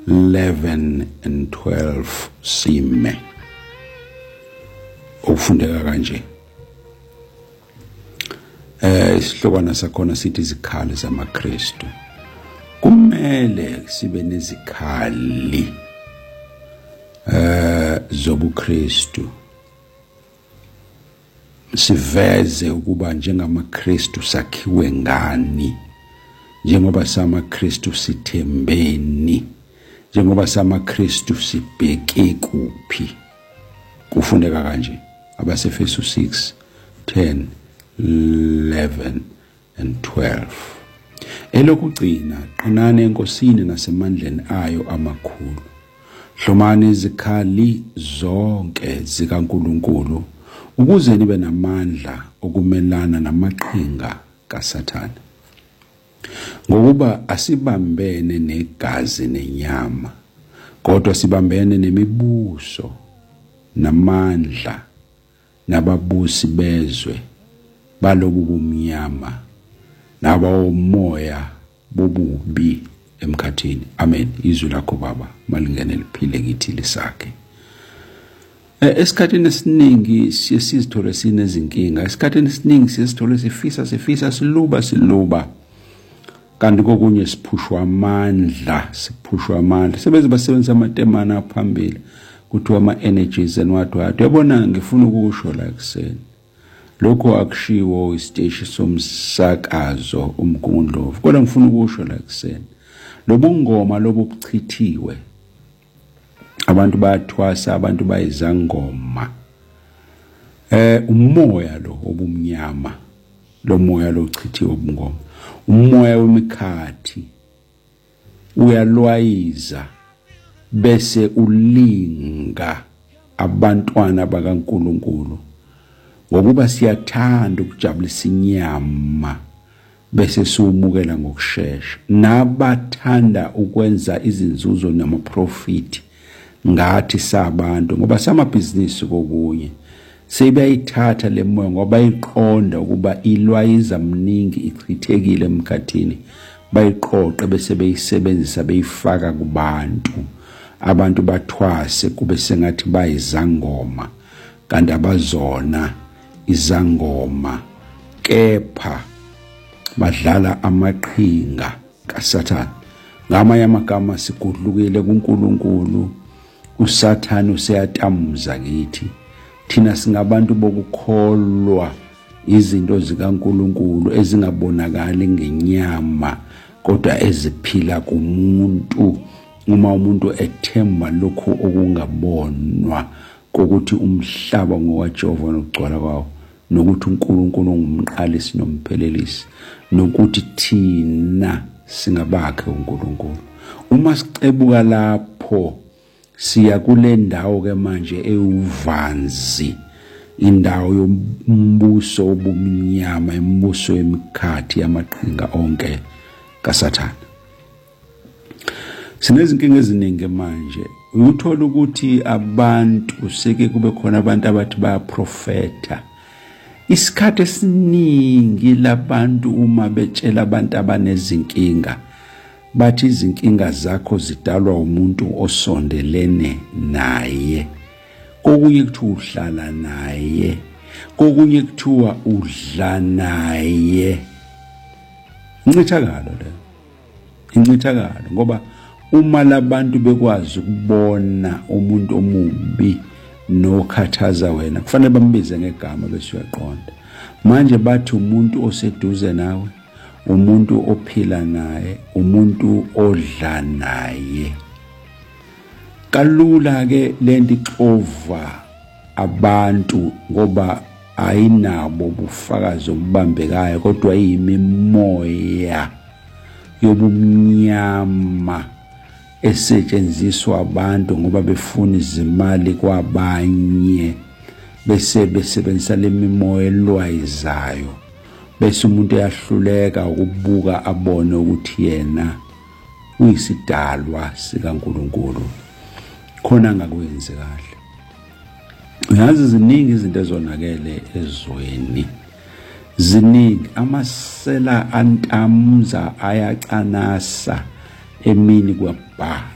11 and 12 sime ukufundeka kanje. Isihlokwana sakhona sithi izikhali zamaKristu. Kumele sibe nezikhali zobuKristu. Siveze ukuba njengamaKristu sakhiwe ngani, njengoba samaKristu sithembeni, njengoba samaKristu sibheke kuphi. Kufundeka kanje abasefesu 6:10, 11 and 12. Elokugcina qinani enkosini nasemandleni ayo amakhulu. Hlomani izikhali zonke zikaNkulunkulu ukuze nibe namandla okumelana namaqhinga kaSathane. Ngokuba asibambene negazi nenyama, kodwa sibambene nemibuso, namandla, nababusi bezwe balobu bumnyama, nabawomoya bobubi emkhathini. Amen. Izwi lakho Baba malingene liphile kithi lisakhe. Esikhathini esiningi siyesizithola sinezinkinga. Esikhathini esiningi siyesithola sifisa siluba. Kanti kokunye siphushwa amandla. Sebeze basebenzisa amatemana aphambili kuthiwa ama-energies and what. Uyabona, ngifuna ukusho la kuseni. Lokho akushiwo isiteshi somsakazo uMgungundlovu. Kodwa ngifuna ukusho la kuseni. Lobungoma lobuchithiwe. Abantu bayathwasa, abantu bayizangoma. Umoya lo obumnyama, lo moya lo uchithiwe ubungoma. Umoya wemikhathi uyalwayiza bese ulinga abantwana bakaNkulunkulu. Ngokuba siyathanda ukujabulisa inyama bese siwumukela ngokusheshsha. Nabathanda ukwenza izinzuzo namaprofit ngathi sabantu, ngoba samabhizinisi kokunye sebayithatha le moya ngoba bayiqonda ukuba ilwayiza mningi ichithekile emkhathini. Bayiqoqe bese beyisebenzisa beyifaka kubantu. Abantu bathwase kube sengathi bayizangoma, kanti abazona izangoma, kepha badlala amaqhinga kaSathane. Ngamanye amagama sigudlukile kuNkulunkulu, uSathane useyatamuza kithi. Thina singabantu bokukholwa izinto zikaNkulunkulu ezingabonakali ngenyama kodwa eziphila kumuntu. Uma umuntu ethemba lokho okungabonwa kokuthi umhlaba ngokaJehova nokugcwala kwawo, nokuthi uNkulunkulu ungumqalisi nomphelelisi, nokuthi thina singabakhe uNkulunkulu. Uma sicebuka lapho siya kule ndawo ke manje ewuvanzi, indawo yombuso obumnyama, imibuso yemikhathi yamaqhinga onke kaSathane. Sinezinkinga eziningi manje. Uthola ukuthi abantu seke kube khona abantu abathi bayaprofeta. Isikhathi esiningi labantu uma betshela abantu abanezinkinga bathi izinkinga zakho zidalwa umuntu osondelene naye. Kokunye kuthiwa uhlala naye, kokunye kuthiwa udla naye. Incithakalo ngoba uma labantu bekwazi ukubona umuntu omubi nokhathaza wena, kufanele bambize ngegama bese uyaqonda. Manje bathi umuntu oseduze nawe, umuntu ophila naye, umuntu odla naye. Kalula ke lento ixova abantu ngoba ayinabo ubufakazi obubambekayo, kodwa iyimimoya yobumnyama esetshenziswa abantu ngoba befuna izimali kwabanye, bese besebenzisa lemimoya elwayizayo. Bese umuntu uyahluleka ukubuka abone ukuthi yena uyisidalwa sikaNkulunkulu, khona ngakwenzi kahle. Uyazi ziningi izinto ezonakele ezweni, ziningi. Amasela antamza ayacanasa emini kwaba